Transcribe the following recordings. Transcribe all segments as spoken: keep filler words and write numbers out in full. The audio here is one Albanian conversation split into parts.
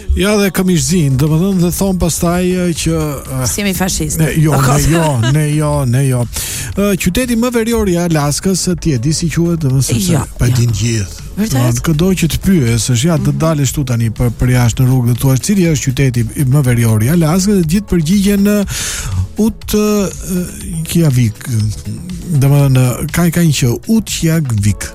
Ja, dhe këmishzin, domethënë dhe thon pastaj që uh, si jemi fashist. Ne, jo, ne jo, ne jo, ne jo. Uh, qyteti më verior i Alaskës, ti e di si quhet, domethënë se jo, pa jo. din gjithë. Vërtet? Këdo që të pyes, është ja të dalësh tu tani për për jashtë në rrugë dhe thua cili është qyteti më verior i Alaskës, dhe gjithë përgjigjen Ut Kjavik. Domethënë ka ka një që Utqiagvik.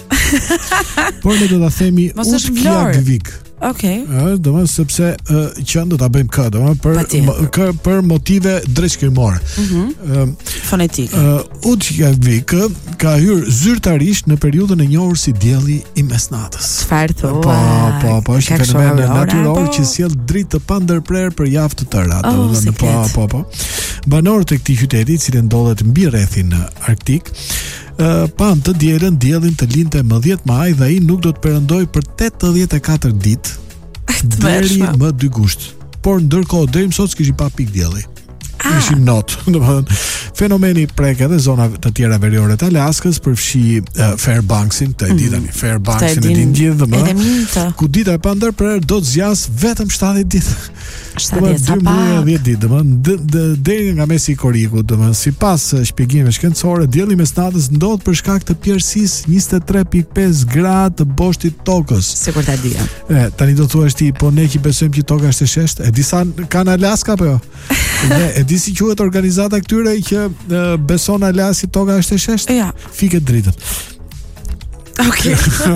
Por ne do ta themi Utqiagvik. Okej. Ëh, domethënë sepse uh, që do ta bëjmë kë, domethënë për m- kë, për motive drejtshkrimore. Mhm. Ëm Fonetike. Uh, Utqiagvik ka hyrë zyrtarisht në periudhën e njohur si dielli i mesnatës. Çfarë thua? Po, po, po, është një fenomen natyror po. që sjell dritë të pandërprer për javë të tëra, Oh, domethënë po, po, po. Banorët e këtij qyteti, i cili ndodhet mbi rrethin arktik, Uh, pan të dielën diellin të linte më dhjetë maj dhe ai nuk do të perëndoj për tetëdhjetë e katër ditë deri më dy gusht. Por ndërkohë deri më sot s'kishim pa pik dielli. Ah. Ishim not. Domethënë fenomeni prek edhe zona të tjera veriore të Alaskës, përfshi uh, Fairbanksin, të e di tani, Fairbanksin e din gjithë domethënë. Ku dita e pandërprer do të zjas vetëm shtatëdhjetë ditë. shtatëdhjetë dy muaj e dhjetë ditë, domethënë deri nga mesi i korikut, domethënë sipas shpjegimeve shkencore, dielli mes natës ndodh për shkak të pjerësisë njëzet e tre pikë pesë gradë të boshtit tokës. Sikur ta dija. E, tani do thuash ti, po ne që besojmë që toka është e sheshtë, e di sa kanë Alaska apo jo? Ne e di si quhet organizata këtyre që e, beson Alaska toka është e sheshtë? Ja. Fiket dritën. Okej.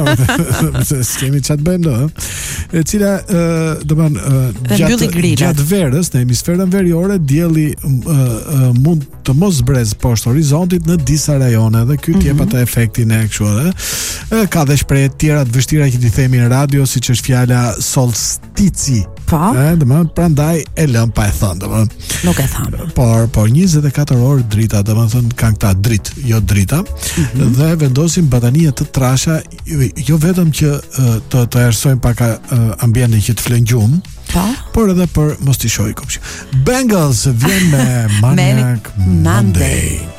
Se skemi çat bëjmë do, e cila ë do të thonë gjatë gjatë verës në hemisferën veriore dielli mund të mos zbrez poshtë horizontit në disa rajone dhe ky jep atë efektin e kështu edhe ka dhe shprehje të tjera të vështira që ti themi në radio, siç është fjala solstici. Po. Ë, do të thonë prandaj e lëm pa e thënë, do të thonë. Nuk e tham. Por por njëzet e katër orë drita, do të thonë kanë këta dritë, jo drita, mm-hmm. dhe vendosin batanie të trasha, jo vetëm që të të erësojnë pak ambientin që të flën gjumë, po, por edhe për mos t'i shohë kopsh. Bengals vjen me Maniac Monday.